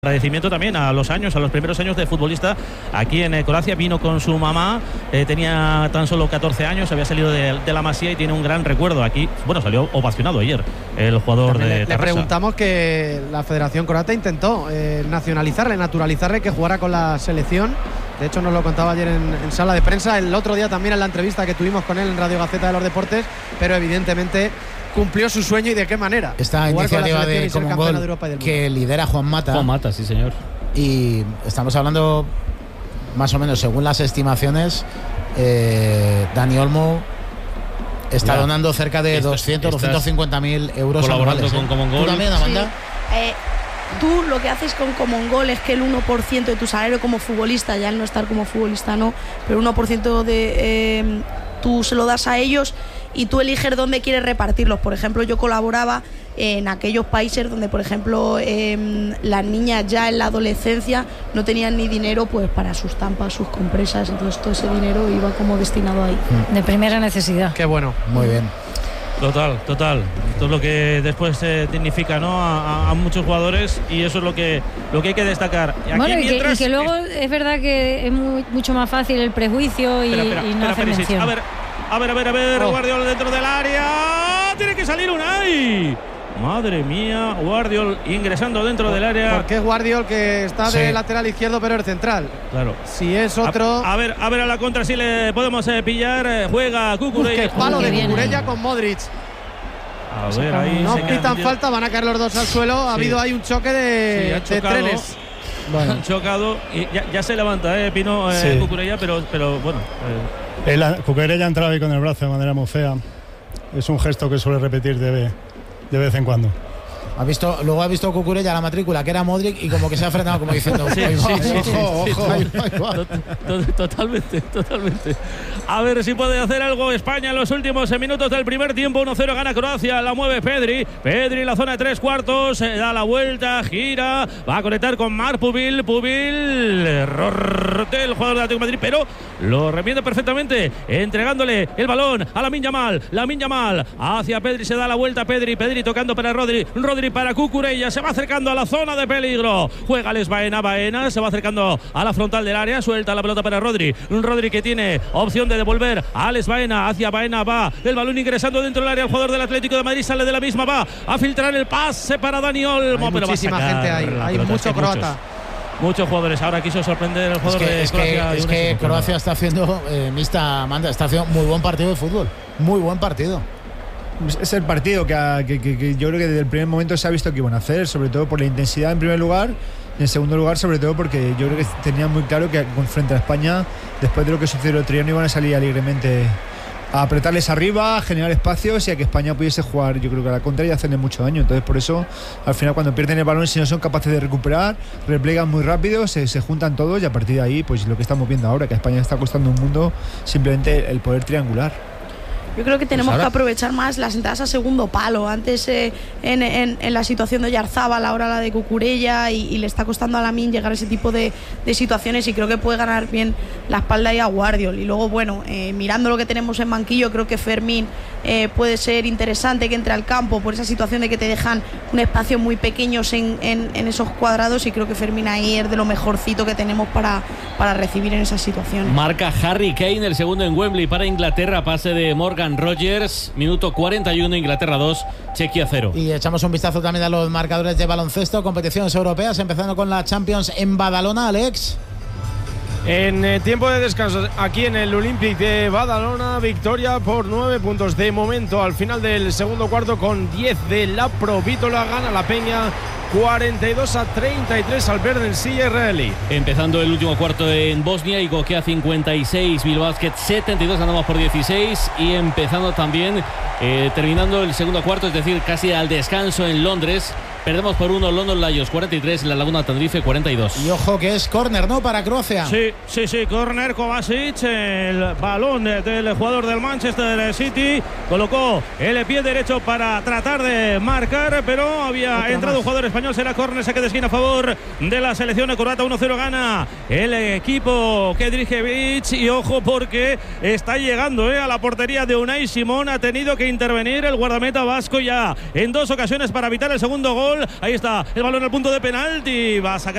Agradecimiento también a los primeros años de futbolista aquí en Croacia. Vino con su mamá, tenía tan solo 14 años, había salido de la Masía y tiene un gran recuerdo aquí. Bueno, salió ovacionado ayer el jugador de Tarrasa. Le preguntamos que la Federación Croata intentó naturalizarle que jugara con la selección. De hecho, nos lo contaba ayer en sala de prensa, el otro día también en la entrevista que tuvimos con él en Radio Gaceta de los Deportes, pero evidentemente cumplió su sueño. ¿Y de qué manera? Esta iniciativa de Comongol que lidera Juan Mata. Juan Mata, sí señor. Y estamos hablando, más o menos, según las estimaciones, Dani Olmo está donando cerca de 250.000 euros colaborando anuales. Con Comongol. ¿Tú también, Amanda? Sí. Tú lo que haces con Comongol es que el 1% de tu salario como futbolista, ya al no estar como futbolista no, pero el 1% de tú se lo das a ellos y tú eliges dónde quieres repartirlos. Por ejemplo, yo colaboraba en aquellos países donde, por ejemplo, las niñas ya en la adolescencia no tenían ni dinero pues para sus tampas, sus compresas, entonces todo ese dinero iba como destinado ahí. De primera necesidad. Qué bueno. Muy bien. Total. Esto es lo que después dignifica, ¿no? a muchos jugadores, y eso es lo que hay que destacar. Aquí bueno, y que luego es verdad que es mucho más fácil el prejuicio y no hacer mención. A ver, Guardiol dentro del área. Tiene que salir Unai. Madre mía, Guardiol ingresando dentro del área. Porque es Guardiol que está de lateral izquierdo, pero es central. Claro. Si es otro. A ver a la contra si le podemos pillar. Juega Cucurella. Qué palo de Cucurella con Modric. A ver, ahí no pitan falta, van a caer los dos al suelo. Ha habido ahí un choque de trenes. Bueno. Han chocado y ya se levanta, Pino, Cucurella, pero bueno. Cucurella ha entrado ahí con el brazo de manera muy fea. Es un gesto que suele repetir de vez en cuando. Luego ha visto Cucurella la matrícula, que era Modric, y como que se ha frenado, como diciendo ojo. Totalmente. A ver si puede hacer algo España en los últimos minutos del primer tiempo. 1-0 gana Croacia, la mueve Pedri en la zona de 3/4, da la vuelta, gira, va a conectar con Marc Pubil, error del jugador de Atlético de Madrid, pero lo remiende perfectamente, entregándole el balón a Lamine Yamal hacia Pedri, se da la vuelta Pedri tocando para Rodri para Cucurella, se va acercando a la zona de peligro, juega Les Baena, se va acercando a la frontal del área, suelta la pelota para Rodri que tiene opción de devolver a Les Baena, hacia Baena va el balón ingresando dentro del área, el jugador del Atlético de Madrid sale de la misma, va a filtrar el pase para Dani Olmo, hay muchísima gente ahí, hay mucho croata. Muchos jugadores. Ahora quiso sorprender al jugador de Croacia. Es que Croacia está haciendo, Amanda, está haciendo muy buen partido de fútbol. Muy buen partido. Es el partido que yo creo que desde el primer momento se ha visto que iban a hacer, sobre todo por la intensidad en primer lugar, y en segundo lugar sobre todo porque yo creo que tenían muy claro que frente a España, después de lo que sucedió el otro día, no iban a salir alegremente a apretarles arriba, a generar espacios y a que España pudiese jugar, yo creo que a la contra y hacerle mucho daño. Entonces por eso al final cuando pierden el balón, si no son capaces de recuperar, replegan muy rápido, se juntan todos, y a partir de ahí pues lo que estamos viendo ahora, que a España está costando un mundo simplemente el poder triangular. Yo creo que tenemos que aprovechar más las entradas a segundo palo. Antes en la situación de Oyarzábal, ahora la de Cucurella, y le está costando a Lamine llegar a ese tipo de situaciones, y creo que puede ganar bien la espalda ahí a Guardiol. Y luego, bueno, mirando lo que tenemos en banquillo, creo que Fermín puede ser interesante que entre al campo por esa situación de que te dejan un espacio muy pequeños en esos cuadrados, y creo que Fermín ahí es de lo mejorcito que tenemos para recibir en esas situaciones. Marca Harry Kane, el segundo en Wembley para Inglaterra, pase de Morgan Rogers, minuto 41, Inglaterra 2, Chequia 0. Y echamos un vistazo también a los marcadores de baloncesto, competiciones europeas, empezando con la Champions en Badalona, Alex. En tiempo de descanso aquí en el Olympic de Badalona, victoria por 9 puntos de momento al final del segundo cuarto, con 10 de la Provítola, gana la Peña 42-33 al Verdensilla israelí. Empezando el último cuarto en Bosnia, Igokea 56, Bilbao Basket 72, ganamos por 16, y empezando también, terminando el segundo cuarto, es decir, casi al descanso en Londres, perdemos por 1 London Lions 43, La Laguna Tenerife 42. Y ojo que es córner, ¿no?, para Croacia. Sí, córner, Kovacic, el balón del jugador del Manchester City, colocó el pie derecho para tratar de marcar, pero había entrado un jugador español, será córner, saque de esquina a favor de la selección croata. 1-0 gana el equipo que dirige Vic, y ojo porque está llegando a la portería de Unai Simón, ha tenido que intervenir el guardameta vasco ya en 2 ocasiones para evitar el segundo gol. Ahí está el balón al punto de penalti, va a sacar